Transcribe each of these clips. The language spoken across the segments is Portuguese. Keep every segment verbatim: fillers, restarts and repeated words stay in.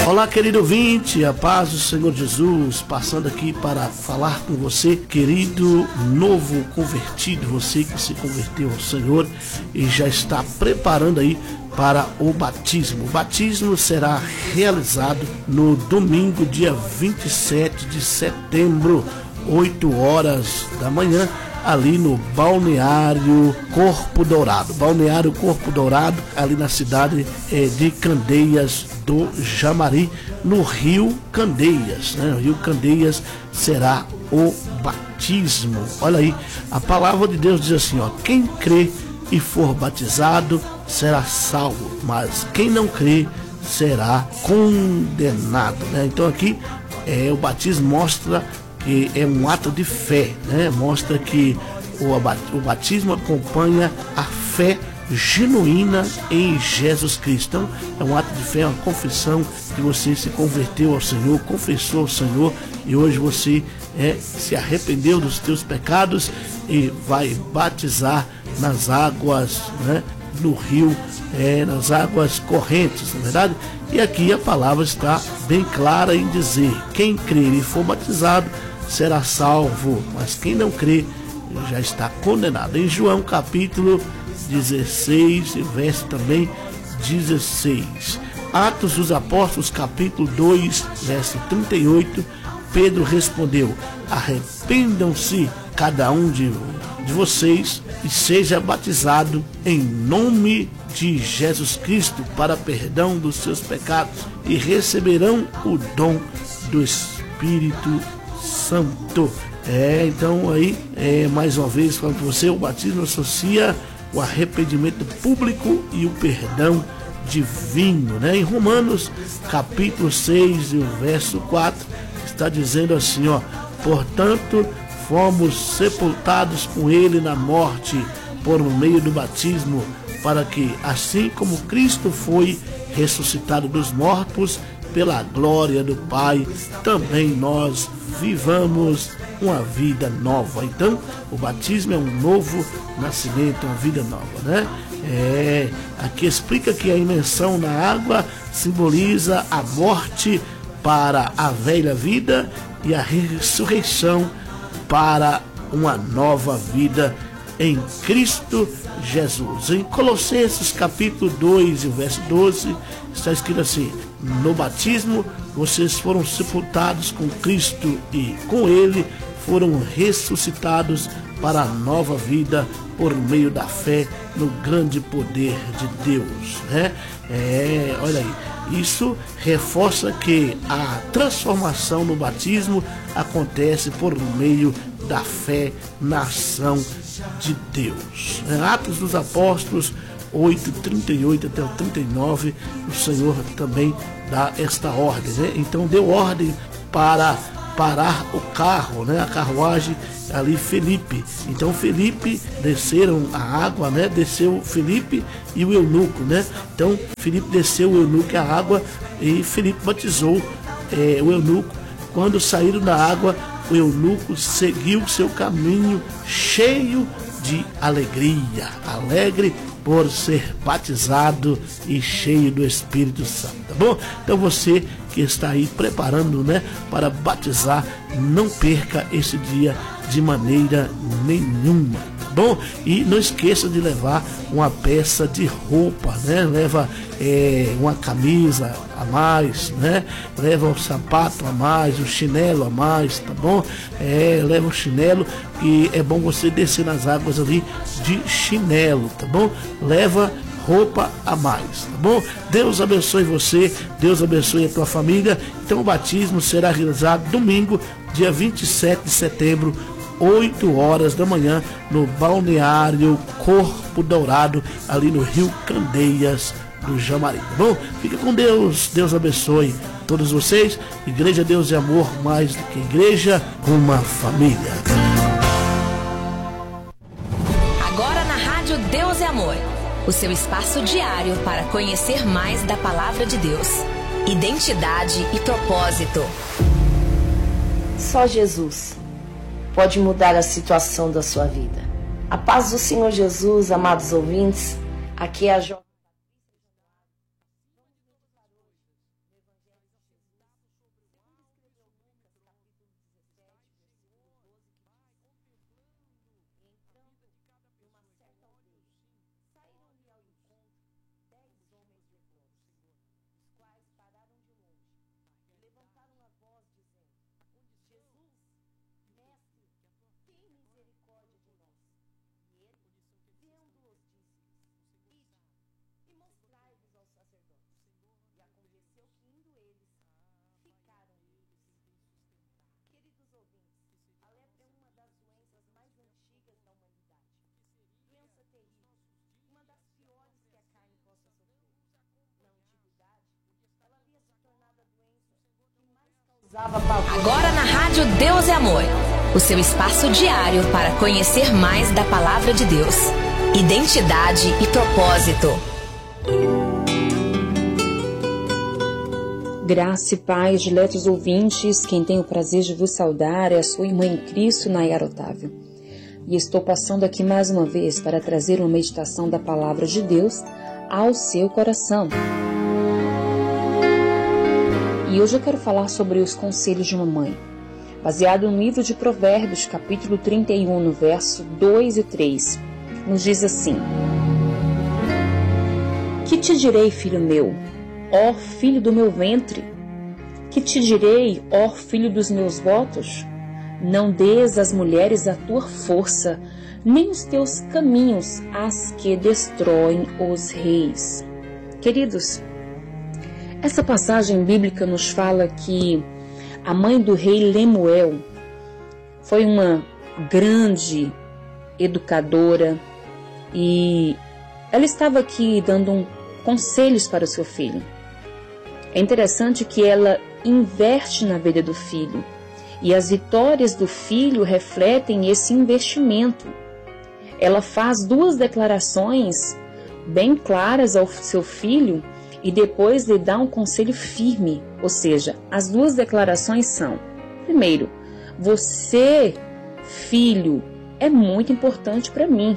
Olá, querido ouvinte, a paz do Senhor Jesus, passando aqui para falar com você, querido novo convertido, você que se converteu ao Senhor e já está preparando aí para o batismo. O batismo será realizado no domingo, dia vinte e sete de setembro, oito horas da manhã, ali no Balneário Corpo Dourado. Balneário Corpo Dourado, ali na cidade é, de Candeias do Jamari, no Rio Candeias, né? O Rio Candeias será o batismo. Olha aí, a palavra de Deus diz assim, ó: quem crê e for batizado será salvo, mas quem não crê será condenado, né? Então aqui é, o batismo mostra que é um ato de fé, né? Mostra que o, o batismo acompanha a fé genuína em Jesus Cristo. Então é um ato de fé, uma confissão que você se converteu ao Senhor, confessou ao Senhor e hoje você é, se arrependeu dos teus pecados e vai batizar nas águas, né, no rio, é, nas águas correntes, na verdade. E aqui a palavra está bem clara em dizer: quem crer e for batizado será salvo, mas quem não crê já está condenado. Em João capítulo dezesseis, verso também dezesseis. Atos dos Apóstolos capítulo dois, verso trinta e oito, Pedro respondeu: arrependam-se cada um de, de vocês e seja batizado em nome de Jesus Cristo para perdão dos seus pecados e receberão o dom do Espírito Santo. É, então aí, é, mais uma vez falando para você, o batismo associa o arrependimento público e o perdão divino, né? Em Romanos capítulo seis e o verso quatro está dizendo assim, ó: portanto fomos sepultados com ele na morte por meio do batismo, para que assim como Cristo foi ressuscitado dos mortos pela glória do Pai, também nós vivamos uma vida nova. Então, o batismo é um novo nascimento, uma vida nova, né? É, aqui explica que a imersão na água simboliza a morte para a velha vida e a ressurreição para uma nova vida em Cristo Jesus. Em Colossenses capítulo dois, verso doze, está escrito assim: no batismo vocês foram sepultados com Cristo e com ele foram ressuscitados para a nova vida por meio da fé no grande poder de Deus, né? É, olha aí, isso reforça que a transformação no batismo acontece por meio da fé na ação de Deus. Em Atos dos Apóstolos oito, trinta e oito até o trinta e nove, o Senhor também dá esta ordem, né? Então deu ordem para parar o carro, né? A carruagem ali, Felipe. Então Felipe desceram a água, né? Desceu Felipe e o eunuco, né? Então Felipe desceu o eunuco e a água e Felipe batizou é, o eunuco. Quando saíram da água, o eunuco seguiu seu caminho cheio de alegria, alegre por ser batizado e cheio do Espírito Santo, tá bom? Então você que está aí preparando, né, para batizar, não perca esse dia de maneira nenhuma, tá bom? E não esqueça de levar uma peça de roupa, né? Leva é, uma camisa a mais, né? Leva um sapato a mais, um chinelo a mais, tá bom? É, leva um chinelo, que é bom você descer nas águas ali de chinelo, tá bom? Leva roupa a mais, tá bom? Deus abençoe você, Deus abençoe a tua família. Então o batismo será realizado domingo, dia vinte e sete de setembro, oito horas da manhã, no Balneário Corpo Dourado, ali no Rio Candeias do Jamari, tá bom? Fica com Deus, Deus abençoe todos vocês. Igreja Deus e Amor, mais do que igreja, uma família. Agora na Rádio Deus e Amor, o seu espaço diário para conhecer mais da Palavra de Deus, identidade e propósito. Só Jesus pode mudar a situação da sua vida. A paz do Senhor Jesus, amados ouvintes, aqui é a Jo... Agora na Rádio Deus é Amor, o seu espaço diário para conhecer mais da Palavra de Deus. Identidade e propósito. Graça e paz, diletos ouvintes, quem tem o prazer de vos saudar é a sua irmã em Cristo, Nayara Otávio. E estou passando aqui mais uma vez para trazer uma meditação da Palavra de Deus ao seu coração. E hoje eu quero falar sobre os conselhos de uma mãe, baseado no livro de Provérbios, capítulo trinta e um, no verso dois e três. Nos diz assim: Que te direi, filho meu, ó filho do meu ventre? Que te direi, ó filho dos meus votos? Não dês às mulheres a tua força, nem os teus caminhos às que destroem os reis. Queridos, essa passagem bíblica nos fala que a mãe do rei Lemuel foi uma grande educadora e ela estava aqui dando um, conselhos para o seu filho. É interessante que ela investe na vida do filho e as vitórias do filho refletem esse investimento. Ela faz duas declarações bem claras ao seu filho e depois lhe dá um conselho firme, ou seja, as duas declarações são: primeiro, você, filho, é muito importante para mim.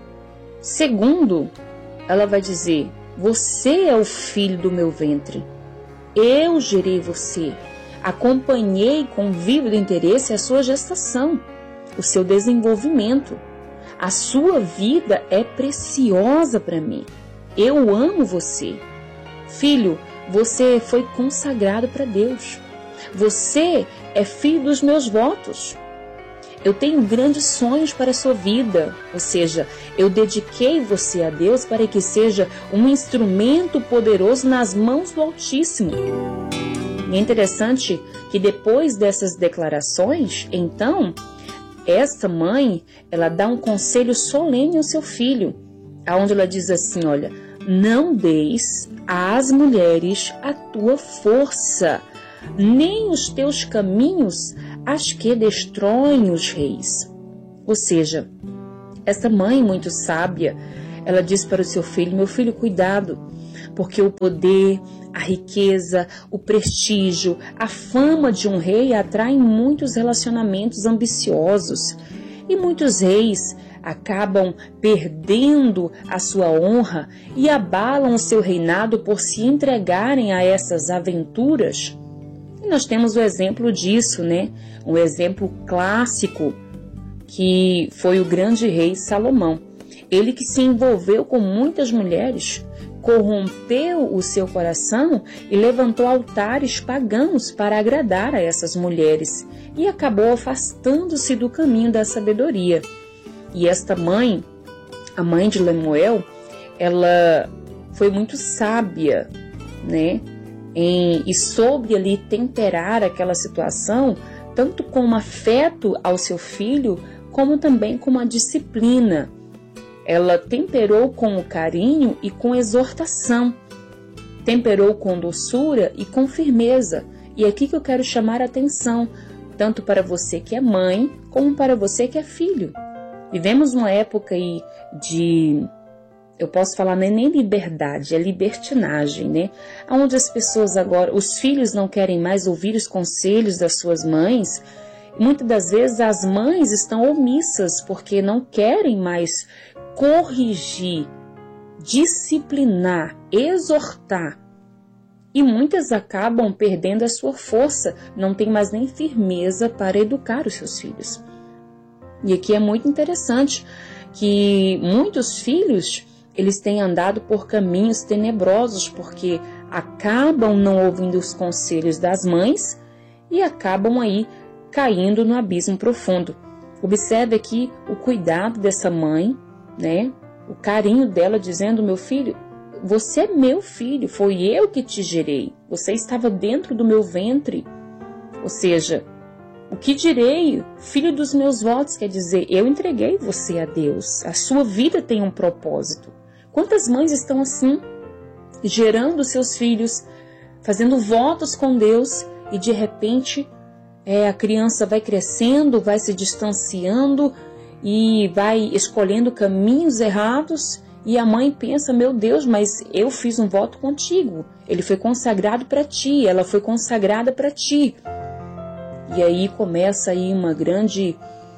Segundo, ela vai dizer: você é o filho do meu ventre. Eu gerei você, acompanhei com vívido interesse a sua gestação, o seu desenvolvimento. A sua vida é preciosa para mim. Eu amo você. Filho, você foi consagrado para Deus. Você é filho dos meus votos. Eu tenho grandes sonhos para a sua vida, ou seja, eu dediquei você a Deus para que seja um instrumento poderoso nas mãos do Altíssimo. E é interessante que depois dessas declarações, então, esta mãe, ela dá um conselho solene ao seu filho, aonde ela diz assim, olha, não deis às mulheres a tua força, nem os teus caminhos as que destroem os reis. Ou seja, essa mãe muito sábia, ela diz para o seu filho, meu filho, cuidado, porque o poder, a riqueza, o prestígio, a fama de um rei atraem muitos relacionamentos ambiciosos. E muitos reis acabam perdendo a sua honra e abalam o seu reinado por se entregarem a essas aventuras. E nós temos o exemplo disso, né? Um exemplo clássico que foi o grande rei Salomão. Ele que se envolveu com muitas mulheres, corrompeu o seu coração e levantou altares pagãos para agradar a essas mulheres e acabou afastando-se do caminho da sabedoria. E esta mãe, a mãe de Lemuel, ela foi muito sábia, né? Em, e soube ali temperar aquela situação, tanto com afeto ao seu filho, como também com uma disciplina. Ela temperou com o carinho e com exortação, temperou com doçura e com firmeza. E é aqui que eu quero chamar a atenção, tanto para você que é mãe, como para você que é filho. Vivemos uma época aí de, eu posso falar, não é nem liberdade, é libertinagem, né? Onde as pessoas agora, os filhos não querem mais ouvir os conselhos das suas mães. Muitas das vezes as mães estão omissas porque não querem mais corrigir, disciplinar, exortar. E muitas acabam perdendo a sua força, não tem mais nem firmeza para educar os seus filhos. E aqui é muito interessante que muitos filhos, eles têm andado por caminhos tenebrosos, porque acabam não ouvindo os conselhos das mães e acabam aí caindo no abismo profundo. Observe aqui o cuidado dessa mãe, né? O carinho dela dizendo, meu filho, você é meu filho, foi eu que te gerei, você estava dentro do meu ventre. Ou seja, o que direi, filho dos meus votos, quer dizer, eu entreguei você a Deus, a sua vida tem um propósito. Quantas mães estão assim, gerando seus filhos, fazendo votos com Deus e de repente é, a criança vai crescendo, vai se distanciando e vai escolhendo caminhos errados, e a mãe pensa, meu Deus, mas eu fiz um voto contigo, ele foi consagrado para ti, ela foi consagrada para ti. E aí começa aí uma grande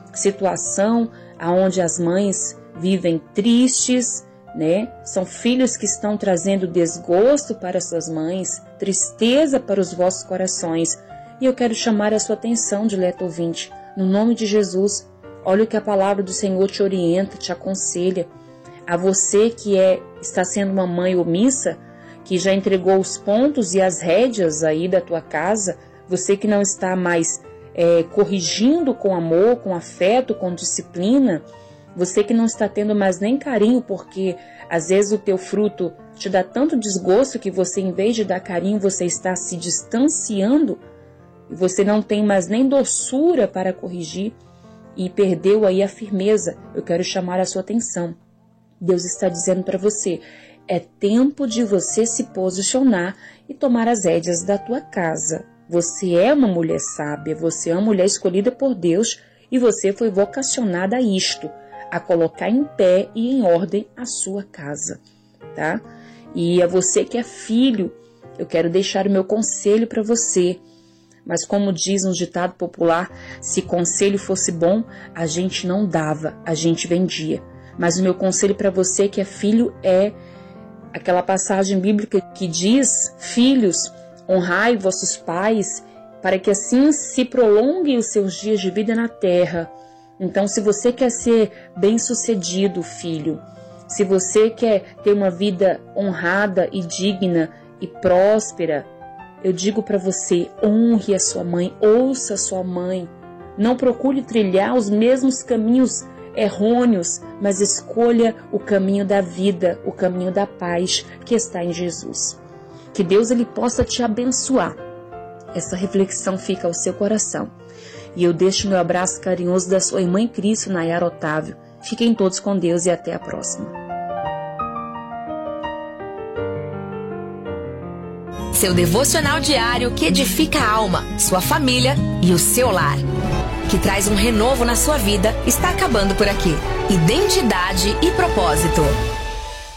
situação onde as mães vivem tristes, né? São filhos que estão trazendo desgosto para suas mães, tristeza para os vossos corações. E eu quero chamar a sua atenção, dileto ouvinte, no nome de Jesus. Olha o que a palavra do Senhor te orienta, te aconselha. A você que é, está sendo uma mãe omissa, que já entregou os pontos e as rédeas aí da tua casa, você que não está mais é, corrigindo com amor, com afeto, com disciplina, você que não está tendo mais nem carinho, porque às vezes o teu fruto te dá tanto desgosto que você, em vez de dar carinho, você está se distanciando e você não tem mais nem doçura para corrigir e perdeu aí a firmeza. Eu quero chamar a sua atenção. Deus está dizendo para você, é tempo de você se posicionar e tomar as rédeas da tua casa. Você é uma mulher sábia, você é uma mulher escolhida por Deus e você foi vocacionada a isto, a colocar em pé e em ordem a sua casa, tá? E a você que é filho, eu quero deixar o meu conselho para você. Mas como diz um ditado popular, se conselho fosse bom, a gente não dava, a gente vendia. Mas o meu conselho para você que é filho é aquela passagem bíblica que diz, filhos, honrai vossos pais, para que assim se prolonguem os seus dias de vida na terra. Então, se você quer ser bem-sucedido, filho, se você quer ter uma vida honrada e digna e próspera, eu digo para você, honre a sua mãe, ouça a sua mãe. Não procure trilhar os mesmos caminhos errôneos, mas escolha o caminho da vida, o caminho da paz que está em Jesus. Que Deus ele possa te abençoar. Essa reflexão fica ao seu coração. E eu deixo meu abraço carinhoso da sua irmã em Cristo, Nayara Otávio. Fiquem todos com Deus e até a próxima. Seu devocional diário que edifica a alma, sua família e o seu lar. Que traz um renovo na sua vida, está acabando por aqui. Identidade e propósito.